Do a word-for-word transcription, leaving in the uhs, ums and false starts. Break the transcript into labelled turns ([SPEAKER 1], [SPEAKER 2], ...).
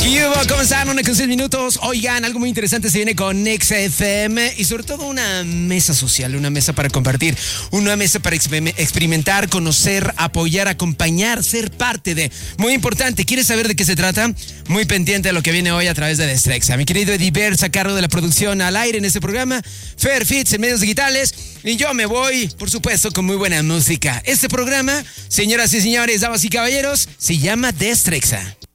[SPEAKER 1] Yubo, ¿cómo están? Una con seis minutos. Oigan, algo muy interesante se viene con Nexa F M y sobre todo una mesa social, una mesa para compartir, una mesa para exper- experimentar, conocer, apoyar, acompañar, ser parte de. Muy importante, ¿quieres saber de qué se trata? Muy pendiente de lo que viene hoy a través de Destrexa. Mi querido Ediverse a cargo de la producción al aire en este programa, Fer Fitz en medios digitales y yo me voy, por supuesto, con muy buena música. Este programa, señoras y señores, damas y caballeros, se llama Destrexa.